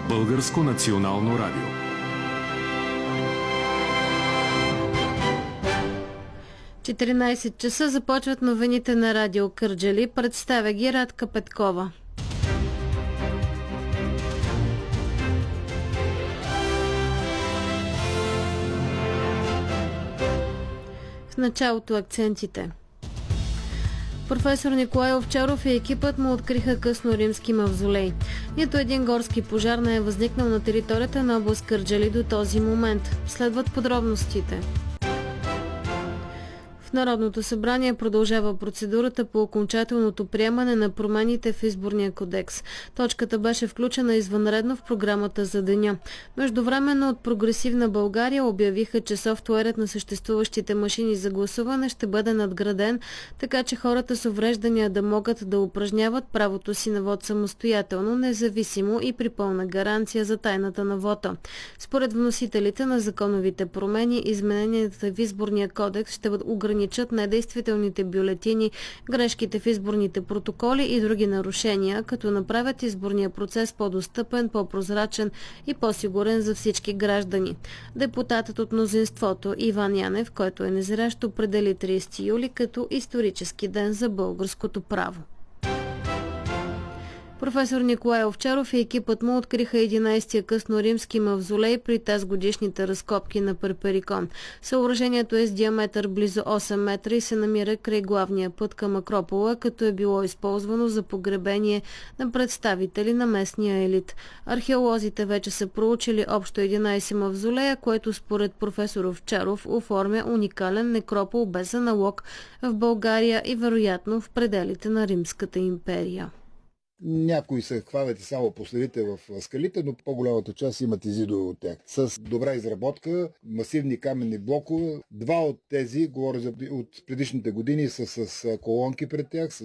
Българско национално радио. В 14 часа започват новините на Радио Кърджали. Представя ги Радка Петкова. В началото акцентите. Професор Николай Овчаров и екипът му откриха късно римски мавзолей. Нито един горски пожар не е възникнал на територията на област Кърджали до този момент. Следват подробностите. В Народното събрание продължава процедурата по окончателното приемане на промените в изборния кодекс. Точката беше включена извънредно в програмата за деня. Междувременно от Прогресивна България обявиха, че софтуерът на съществуващите машини за гласуване ще бъде надграден, така че хората с увреждания да могат да упражняват правото си на вод самостоятелно, независимо и при пълна гаранция за тайната на вота. Според вносителите на законовите промени, измененията в изборния кодекс ще ограничат недействителните бюлетини, грешките в изборните протоколи и други нарушения, като направят изборния процес по-достъпен, по-прозрачен и по-сигурен за всички граждани. Депутатът от мнозинството Иван Янев, който е незрящ, определи 30 юли като исторически ден за българското право. Професор Николай Овчаров и екипът му откриха 11-я късноримски мавзолей при тазгодишните разкопки на Перперикон. Съоръжението е с диаметър близо 8 метра и се намира край главния път към Акропола, като е било използвано за погребение на представители на местния елит. Археолозите вече са проучили общо 11 мавзолея, което според професор Овчаров оформя уникален некропол без аналог в България и вероятно в пределите на Римската империя. Някои се хвалят и само последите в скалите, но по-голямата част имат изидои от тях. С добра изработка, масивни каменни блокове. Два от тези, говоря от предишните години, са с колонки пред тях, с